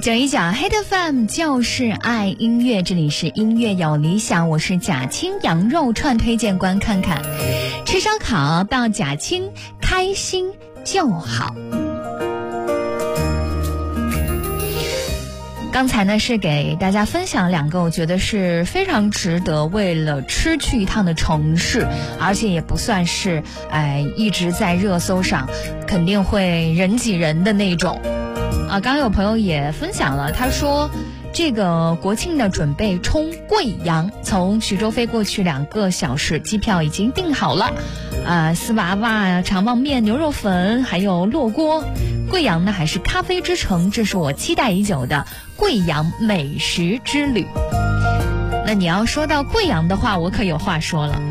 919 Hit FM 就是爱音乐，这里是音乐有理想，我是贾青，羊肉串推荐官看看，吃烧烤到贾青，开心就好。刚才呢是给大家分享2个我觉得是非常值得为了吃去一趟的城市，而且也不算是一直在热搜上肯定会人挤人的那种刚刚有朋友也分享了，他说这个国庆的准备冲贵阳，从徐州飞过去2个小时，机票已经订好了丝娃娃、肠旺面、牛肉粉还有烙锅。贵阳呢还是咖啡之城，这是我期待已久的贵阳美食之旅。那你要说到贵阳的话，我可有话说了。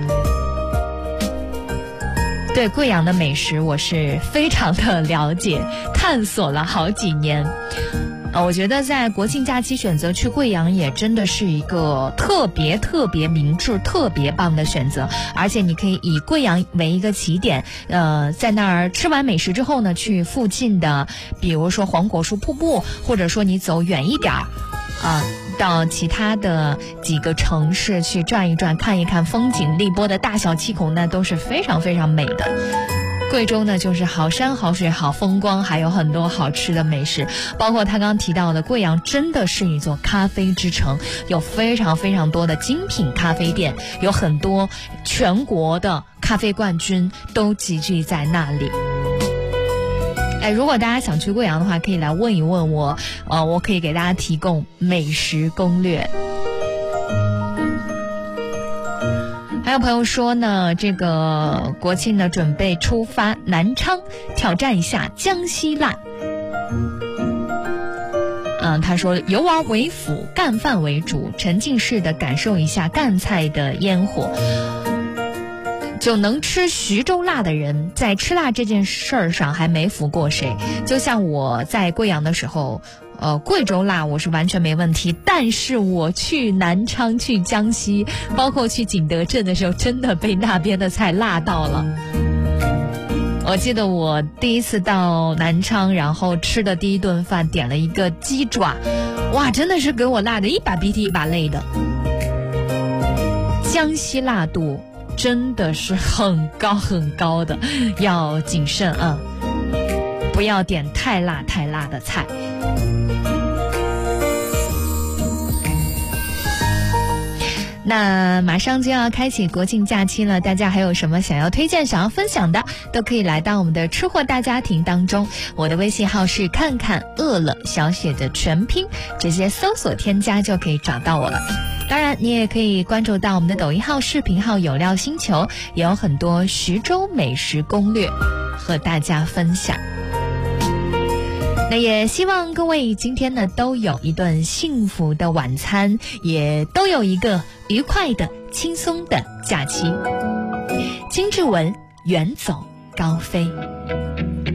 对贵阳的美食我是非常的了解，探索了好几年。我觉得在国庆假期选择去贵阳也真的是一个特别明智、特别棒的选择。而且你可以以贵阳为一个起点，在那儿吃完美食之后呢，去附近的，比如说黄果树瀑布，或者说你走远一点到其他的几个城市去转一转、看一看风景，荔波的大小七孔那都是非常非常美的。贵州呢就是好山好水好风光，还有很多好吃的美食，包括他刚提到的贵阳真的是一座咖啡之城，有非常非常多的精品咖啡店，有很多全国的咖啡冠军都集聚在那里。如果大家想去贵阳的话，可以来问一问我，我可以给大家提供美食攻略。还有朋友说呢，这个国庆的准备出发南昌，挑战一下江西辣。他说游玩为辅，干饭为主，沉浸式的感受一下赣菜的烟火。就能吃徐州辣的人，在吃辣这件事儿上还没服过谁。就像我在贵阳的时候，贵州辣我是完全没问题，但是我去南昌、去江西，包括去景德镇的时候，真的被那边的菜辣到了。我记得我第一次到南昌，然后吃的第一顿饭点了一个鸡爪，哇，真的是给我辣的一把鼻涕一把泪的。江西辣度真的是很高很高的，要谨慎不要点太辣的菜。那马上就要开启国庆假期了，大家还有什么想要推荐、想要分享的，都可以来到我们的吃货大家庭当中。我的微信号是看看饿了小写的全拼，直接搜索添加就可以找到我了。当然你也可以关注到我们的抖音号、视频号有料星球，也有很多徐州美食攻略和大家分享。那也希望各位今天呢都有一顿幸福的晚餐，也都有一个愉快的轻松的假期。金志文，远走高飞。